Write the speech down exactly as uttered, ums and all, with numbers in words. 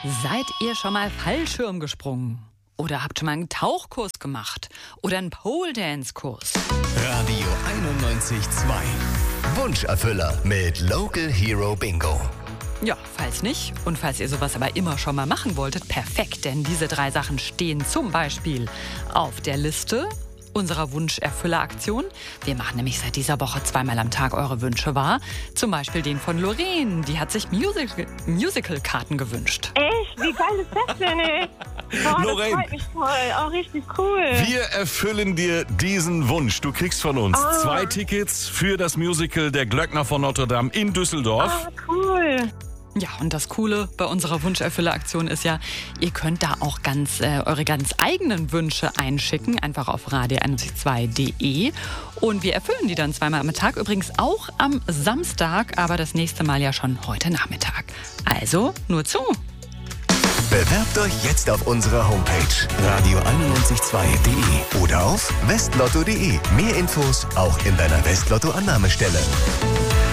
Seid ihr schon mal Fallschirm gesprungen? Oder habt schon mal einen Tauchkurs gemacht? Oder einen Pole-Dance-Kurs? Radio einundneunzig Komma zwei. Wunscherfüller mit Local Hero Bingo. Ja, falls nicht und falls ihr sowas aber immer schon mal machen wolltet, perfekt, denn diese drei Sachen stehen zum Beispiel auf der Liste unserer Wunscherfüller-Aktion. Wir machen nämlich seit dieser Woche zweimal am Tag eure Wünsche wahr. Zum Beispiel den von Lorraine, die hat sich Musical- Musical-Karten gewünscht. Echt? Wie geil ist das denn, ey? Boah, Lorraine. Das freut mich voll. Oh, richtig cool. Wir erfüllen dir diesen Wunsch. Du kriegst von uns Ah. zwei Tickets für das Musical Der Glöckner von Notre Dame in Düsseldorf. Ah, cool. Ja, und das Coole bei unserer Wunscherfüller-Aktion ist ja, ihr könnt da auch ganz äh, eure ganz eigenen Wünsche einschicken, einfach auf radio einundneunzig Komma zwei punkt de und wir erfüllen die dann zweimal am Tag, übrigens auch am Samstag, aber das nächste Mal ja schon heute Nachmittag. Also, nur zu! Bewerbt euch jetzt auf unserer Homepage radio einundneunzig Komma zwei punkt de oder auf westlotto punkt de. Mehr Infos auch in deiner Westlotto-Annahmestelle.